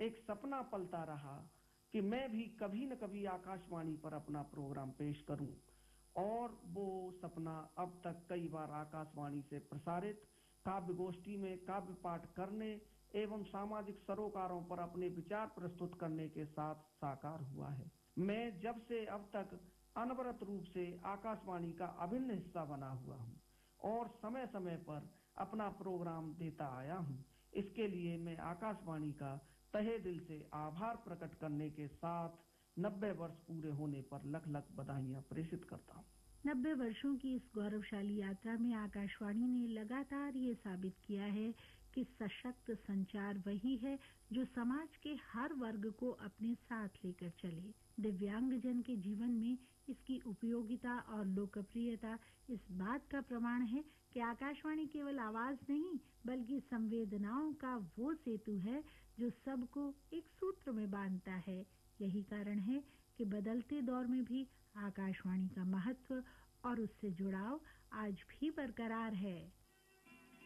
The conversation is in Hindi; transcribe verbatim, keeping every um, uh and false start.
एक सपना पलता रहा कि मैं भी कभी न कभी आकाशवाणी पर अपना प्रोग्राम पेश करूं, और वो सपना अब तक कई बार आकाशवाणी से प्रसारित काव्य गोष्ठी में काव्य पाठ करने एवं सामाजिक सरोकारों पर अपने विचार प्रस्तुत करने के साथ साकार हुआ है। मैं जब से अब तक अनवरत रूप से आकाशवाणी का अभिन्न हिस्सा बना हुआ हूँ और समय समय पर अपना प्रोग्राम देता आया हूँ। इसके लिए मैं आकाशवाणी का तहे दिल से आभार प्रकट करने के साथ नब्बे वर्ष पूरे होने पर लख लख बधाइयां प्रेषित करता हूँ। नब्बे वर्षों की इस गौरवशाली यात्रा में आकाशवाणी ने लगातार ये साबित किया है कि सशक्त संचार वही है जो समाज के हर वर्ग को अपने साथ लेकर चले। दिव्यांगजन के जीवन में इसकी उपयोगिता और लोकप्रियता इस बात का प्रमाण है कि आकाशवाणी केवल आवाज नहीं बल्कि संवेदनाओं का वो सेतु है जो सबको एक सूत्र में बांधता है। यही कारण है कि बदलते दौर में भी आकाशवाणी का महत्व और उससे जुड़ाव आज भी बरकरार है।